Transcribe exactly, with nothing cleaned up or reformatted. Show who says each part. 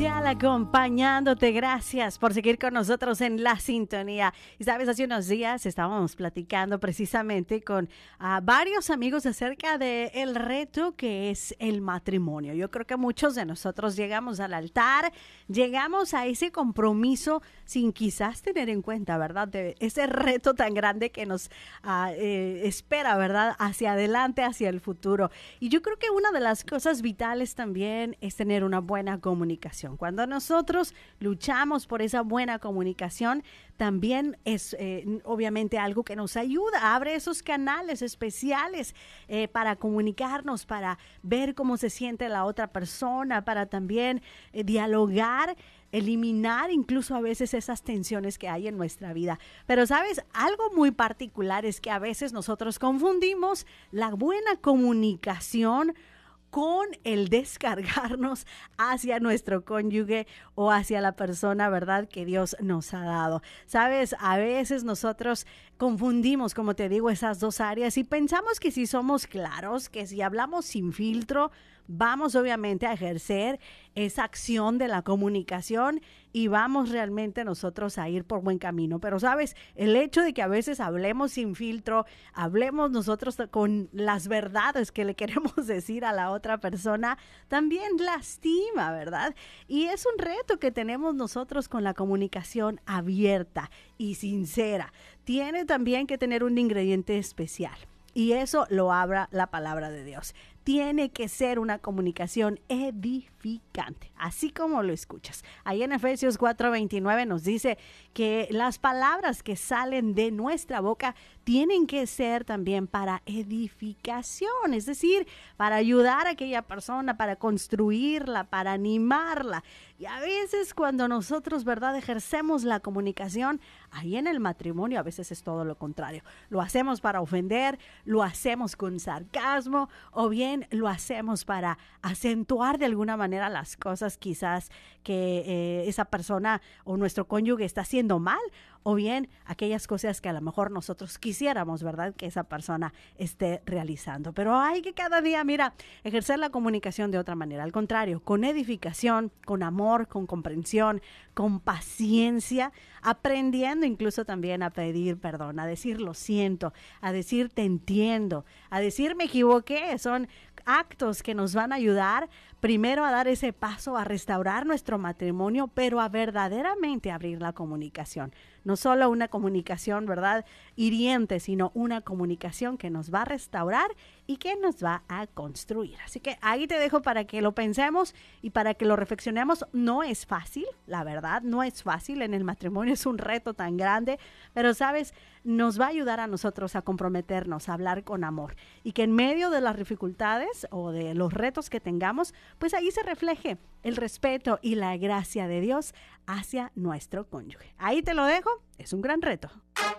Speaker 1: mundial acompañándote. Gracias por seguir con nosotros en la sintonía. Y sabes, hace unos días estábamos platicando precisamente con uh, varios amigos acerca del reto que es el matrimonio. Yo creo que muchos de nosotros llegamos al altar, llegamos a ese compromiso sin quizás tener en cuenta, ¿verdad? De ese reto tan grande que nos uh, eh, espera, ¿verdad? Hacia adelante, hacia el futuro. Y yo creo que una de las cosas vitales también es tener una buena comunicación. Cuando nosotros luchamos por esa buena comunicación, también es eh, obviamente algo que nos ayuda, abre esos canales especiales eh, para comunicarnos, para ver cómo se siente la otra persona, para también eh, dialogar, eliminar incluso a veces esas tensiones que hay en nuestra vida. Pero sabes, algo muy particular es que a veces nosotros confundimos la buena comunicación con el descargarnos hacia nuestro cónyuge o hacia la persona, ¿verdad?, que Dios nos ha dado. Sabes, a veces nosotros confundimos, como te digo, esas dos áreas y pensamos que si somos claros, que si hablamos sin filtro, vamos obviamente a ejercer esa acción de la comunicación y vamos realmente nosotros a ir por buen camino. Pero sabes, el hecho de que a veces hablemos sin filtro, hablemos nosotros con las verdades que le queremos decir a la otra persona, también lastima, ¿verdad? Y es un reto que tenemos nosotros con la comunicación abierta y sincera. Tiene también que tener un ingrediente especial. Y eso lo habla la palabra de Dios. Tiene que ser una comunicación edificante, así como lo escuchas. Ahí en Efesios cuatro veintinueve nos dice que las palabras que salen de nuestra boca tienen que ser también para edificación, es decir, para ayudar a aquella persona, para construirla, para animarla. Y a veces cuando nosotros, ¿verdad?, ejercemos la comunicación, ahí en el matrimonio a veces es todo lo contrario. Lo hacemos para ofender, lo hacemos con sarcasmo o bien lo hacemos para acentuar de alguna manera las cosas quizás que eh, esa persona o nuestro cónyuge está haciendo mal, o bien aquellas cosas que a lo mejor nosotros quisiéramos, ¿verdad?, que esa persona esté realizando. Pero hay que cada día, mira, ejercer la comunicación de otra manera. Al contrario, con edificación, con amor, con comprensión, con paciencia, aprendiendo incluso también a pedir perdón, a decir lo siento, a decir te entiendo, a decir me equivoqué. Son actos que nos van a ayudar primero a dar ese paso a restaurar nuestro matrimonio, pero a verdaderamente abrir la comunicación. No solo una comunicación, ¿verdad?, hiriente, sino una comunicación que nos va a restaurar y que nos va a construir. Así que ahí te dejo para que lo pensemos y para que lo reflexionemos. No es fácil, la verdad, no es fácil. En el matrimonio es un reto tan grande, pero sabes, nos va a ayudar a nosotros a comprometernos, a hablar con amor y que en medio de las dificultades o de los retos que tengamos, pues ahí se refleje el respeto y la gracia de Dios hacia nuestro cónyuge. Ahí te lo dejo, es un gran reto.